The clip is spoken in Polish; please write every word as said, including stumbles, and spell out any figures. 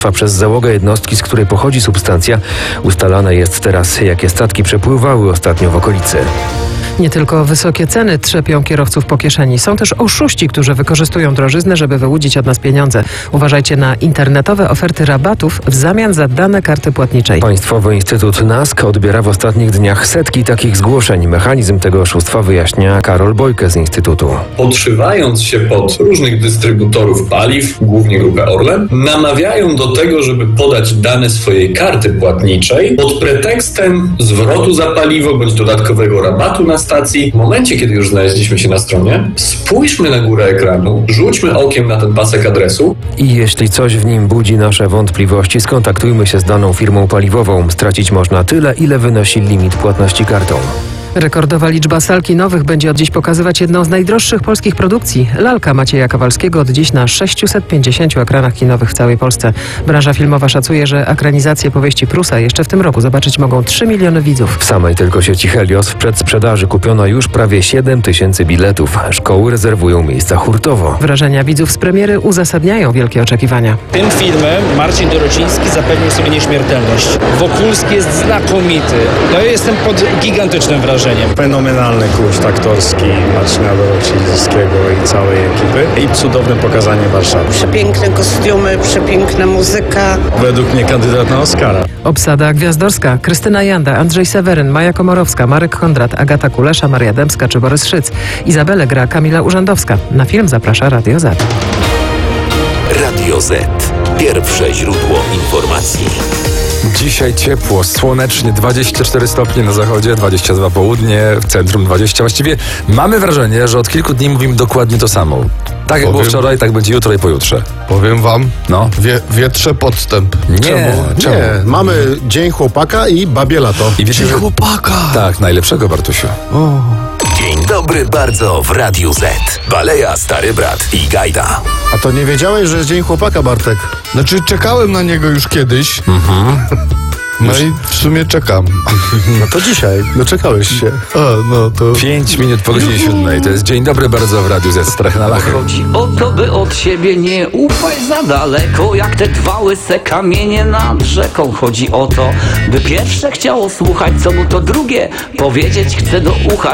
Przez załogę jednostki, z której pochodzi substancja. Ustalane jest teraz, jakie statki przepływały ostatnio w okolicy. Nie tylko wysokie ceny trzepią kierowców po kieszeni. Są też oszuści, którzy wykorzystują drożyznę, żeby wyłudzić od nas pieniądze. Uważajcie na internetowe oferty rabatów w zamian za dane karty płatniczej. Państwowy Instytut N A S K odbiera w ostatnich dniach setki takich zgłoszeń. Mechanizm tego oszustwa wyjaśnia Karol Bojkę z Instytutu. Podszywając się pod różnych dystrybutorów paliw, głównie grupę Orlen, namawiają do tego, żeby podać dane swojej karty płatniczej pod pretekstem zwrotu za paliwo bądź dodatkowego rabatu na stacji. W momencie, kiedy już znaleźliśmy się na stronie, spójrzmy na górę ekranu, rzućmy okiem na ten pasek adresu. I jeśli coś w nim budzi nasze wątpliwości, skontaktujmy się z daną firmą paliwową. Stracić można tyle, ile wynosi limit płatności kartą. Rekordowa liczba sal kinowych będzie od dziś pokazywać jedną z najdroższych polskich produkcji. Lalka Macieja Kowalskiego od dziś na sześciuset pięćdziesięciu ekranach kinowych w całej Polsce. Branża filmowa szacuje, że ekranizację powieści Prusa jeszcze w tym roku zobaczyć mogą trzy miliony widzów. W samej tylko sieci Helios w przedsprzedaży kupiono już prawie siedem tysięcy biletów. Szkoły rezerwują miejsca hurtowo. Wrażenia widzów z premiery uzasadniają wielkie oczekiwania. Tym filmem Marcin Dorociński zapewnił sobie nieśmiertelność. Wokulski jest znakomity. No ja jestem pod gigantycznym wrażeniem. Fenomenalny kuszt aktorski Marcina Dorocińskiego i całej ekipy i cudowne pokazanie Warszawy. Przepiękne kostiumy, przepiękna muzyka. Według mnie kandydat na Oscara. Obsada gwiazdorska: Krystyna Janda, Andrzej Seweryn, Maja Komorowska, Marek Kondrat, Agata Kulesza, Maria Dębska czy Borys Szyc. Izabelę gra Kamila Urzędowska. Na film zaprasza Radio Z. Radio Z. Pierwsze źródło informacji. Dzisiaj ciepło, słonecznie, dwadzieścia cztery stopnie na zachodzie, dwadzieścia dwa południe, w centrum dwadzieścia. Właściwie mamy wrażenie, że od kilku dni mówimy dokładnie to samo. Tak jak było wczoraj, tak będzie jutro i pojutrze. Powiem wam, No. wie, wietrze podstęp. Nie, Czemu? czemu? Nie, mamy Dzień Chłopaka i Babie Lato. I wiecie, Dzień że- Chłopaka! Tak, najlepszego, Bartusiu. Dzień dobry bardzo w Radiu Z. Baleja, Stary Brat i Gajda. A to nie wiedziałeś, że jest Dzień Chłopaka, Bartek? Znaczy, czekałem na niego już kiedyś. Mhm. No i w sumie czekam. No to dzisiaj, doczekałeś się. A, no to... Pięć minut po godzinie siódmej. To jest Dzień dobry bardzo w Radiu Z. Strach na lachy. Chodzi o to, by od siebie nie upaść za daleko, jak te dwa łyse kamienie nad rzeką. Chodzi o to, by pierwsze chciało słuchać, co mu to drugie powiedzieć chce do ucha.